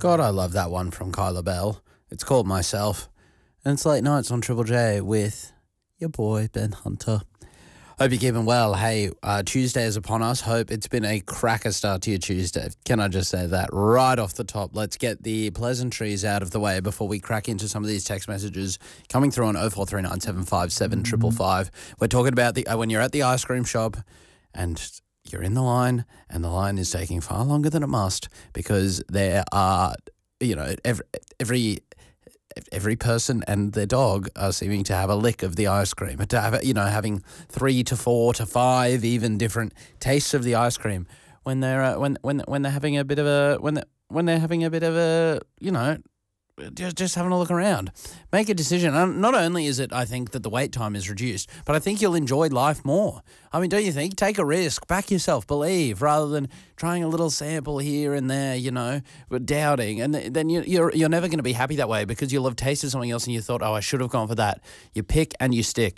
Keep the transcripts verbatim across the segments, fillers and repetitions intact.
God, I love that one from Kyla Bell. It's called Myself. And it's late nights on Triple J with your boy, Ben Hunter. Hope you're keeping well. Hey, uh, Tuesday is upon us. Hope it's been a cracker start to your Tuesday. Can I just say that right off the top? Let's get the pleasantries out of the way before we crack into some of these text messages coming through on oh four three nine seven five seven five five. We're talking about the uh, when you're at the ice cream shop and you're in the line and the line is taking far longer than it must because there are, you know, every every every person and their dog are seeming to have a lick of the ice cream, to have, you know, having three to four to five even different tastes of the ice cream when they're uh, when when when they're having a bit of a when they when they're having a bit of a you know. Just just having a look around. Make a decision. And not only is it, I think, that the wait time is reduced, but I think you'll enjoy life more. I mean, don't you think? Take a risk. Back yourself. Believe, rather than trying a little sample here and there, you know, but doubting. And then you, you're you're never going to be happy that way because you'll have tasted something else and you thought, oh, I should have gone for that. You pick and you stick.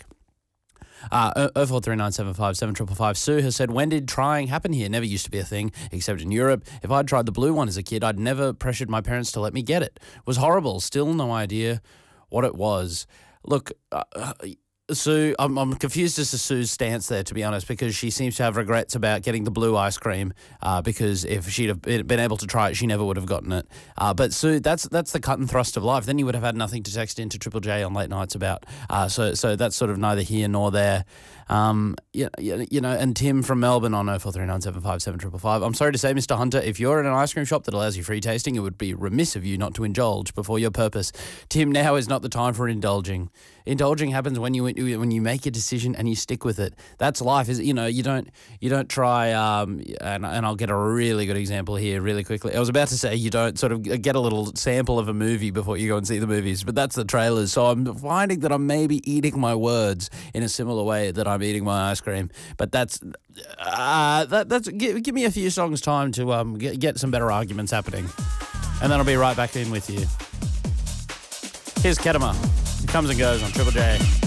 Uh, oh four three nine seven five seven five five. Sue has said, when did trying happen here? Never used to be a thing, except in Europe. If I'd tried the blue one as a kid, I'd never pressured my parents to let me get it. It was horrible. Still no idea what it was. Look, uh, Sue, I'm, I'm confused as to Sue's stance there, to be honest, because she seems to have regrets about getting the blue ice cream uh, because if she'd have been able to try it, she never would have gotten it. Uh, but Sue, that's that's the cut and thrust of life. Then you would have had nothing to text into Triple J on late nights about. Uh, so so that's sort of neither here nor there. Um, you, you know, and Tim from Melbourne on oh four three nine seven five seven five five. I'm sorry to say, Mister Hunter, if you're in an ice cream shop that allows you free tasting, it would be remiss of you not to indulge before your purpose. Tim, now is not the time for indulging. Indulging happens when you when you make a decision and you stick with it. That's life, is you know. You don't you don't try. Um, and and I'll get a really good example here really quickly. I was about to say you don't sort of get a little sample of a movie before you go and see the movies, but that's the trailers. So I'm finding that I'm maybe eating my words in a similar way that I'm eating my ice cream. But that's uh, that that's give, give me a few songs time to um get, get some better arguments happening, and then I'll be right back in with you. Here's Kedema. It comes and goes on Triple J.